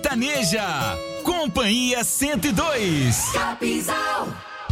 Sertaneja. Companhia 102. Capinzal.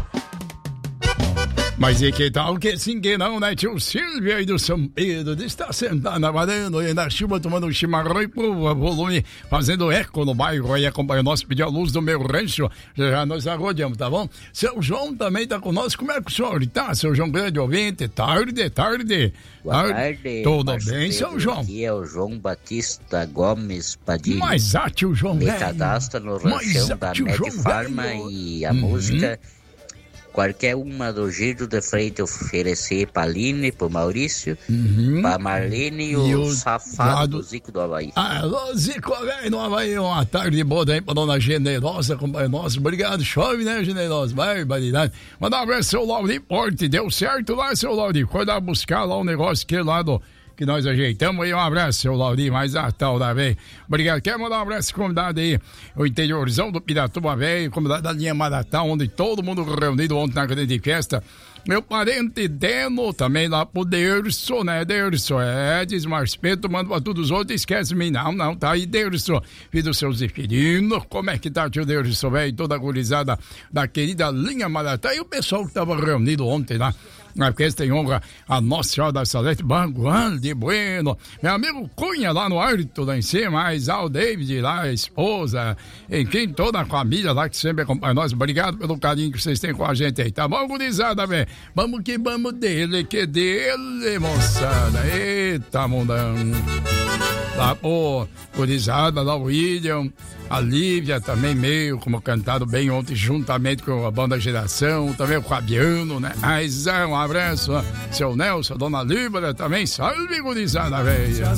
Mas e que tal que sim que não, né? Tio Silvio aí do São Pedro, de estar sentado na varanda e na chuva tomando um chimarrão e pro volume, fazendo eco no bairro aí, acompanha nós, pediu a luz do meu rancho, já nós arrodeamos, tá bom? Seu João também tá conosco, como é que o senhor tá? Seu João grande ouvinte, tarde. Boa tarde. Tudo bem, seu João? Aqui é o João Batista Gomes Padilha. Mas tio João, me cadastra no ranchão da Medfarma e a música... Qualquer uma do Giro de Freitas oferecer pra Aline, pro Maurício, pra Marlene e o safado Zico do Havaí. Alô, Zico, velho, no Havaí, uma tarde boa aí pra dona Generosa, companheiro nosso. Obrigado, chove, né, Generosa? Barbaridade. Mandar um abraço, seu Lauri Porte, deu certo lá, seu Lauri? Foi lá buscar lá um negócio que lá do... que nós ajeitamos aí, um abraço, seu Lauri, mais a tal da velha. Obrigado. Quero mandar um abraço convidado aí, o interiorzão do Piratuba velho, convidado da linha Maratá, onde todo mundo reunido ontem na grande festa. Meu parente Deno, também lá pro Derso, né, Derso? Desmarspeto, manda pra todos os outros, esquece-me, não, tá aí, Derso, filho do seu Zeferino, como é que tá, tio Derso, velho, toda a gurizada da querida linha Maratá, e o pessoal que tava reunido ontem lá, na festa em honra a Nossa Senhora da Salete, Bangual de Bueno, meu amigo Cunha lá no Alto, lá em cima, o David lá, a esposa, enfim, toda a família lá que sempre acompanha nós. Obrigado pelo carinho que vocês têm com a gente aí, tá bom, gurizada, velho? Vamos que vamos dele, que dele, moçada. Eita, mundão. Lá, pô, gurizada, lá o William, a Lívia também meio como cantado bem ontem juntamente com a banda Geração, também o Fabiano, né? Mas um abraço, seu Nelson, a dona Líbera também, salve gurizada, velho.